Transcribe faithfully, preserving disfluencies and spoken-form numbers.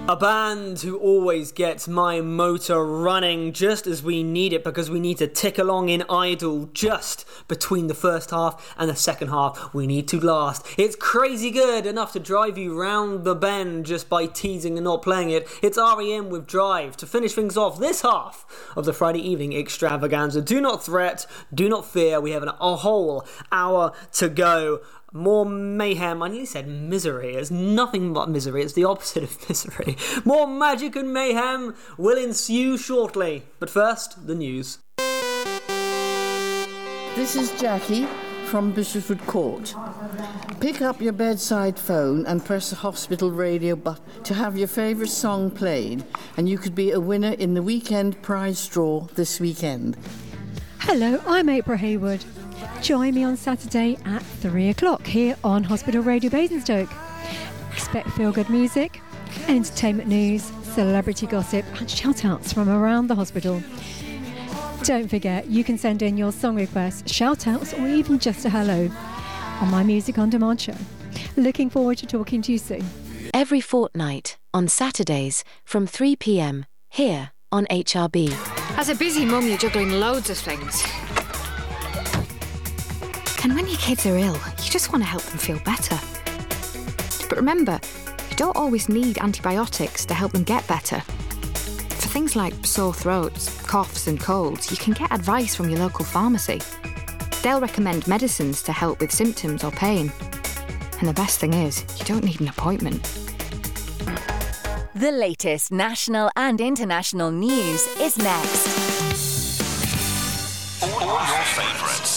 A band who always gets my motor running just as we need it, because we need to tick along in idle just between the first half and the second half. We need to last. It's crazy good, enough to drive you round the bend just by teasing and not playing it. It's R E M with Drive to finish things off this half of the Friday evening extravaganza. Do not fret, do not fear. We have an, a whole hour to go. More mayhem. I nearly said misery. It's nothing but misery. It's the opposite of misery. More magic and mayhem will ensue shortly. But first, the news. This is Jackie from Bishopswood Court. Pick up your bedside phone and press the hospital radio button to have your favourite song played, and you could be a winner in the weekend prize draw this weekend. Hello, I'm April Hayward. Join me on Saturday at three o'clock here on Hospital Radio Basingstoke. Expect feel-good music, entertainment news, celebrity gossip and shout-outs from around the hospital. Don't forget, you can send in your song requests, shout-outs or even just a hello on my Music On Demand show. Looking forward to talking to you soon. Every fortnight on Saturdays from three p.m. here on H R B. As a busy mum, you're juggling loads of things. And when your kids are ill, you just want to help them feel better. But remember, you don't always need antibiotics to help them get better. For things like sore throats, coughs and colds, you can get advice from your local pharmacy. They'll recommend medicines to help with symptoms or pain. And the best thing is, you don't need an appointment. The latest national and international news is next. All your favourites.